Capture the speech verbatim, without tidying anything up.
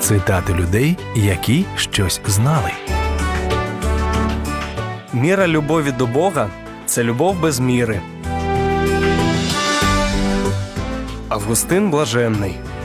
Цитати людей, які щось знали. Міра любові до Бога – це любов без міри. Августин Блаженний.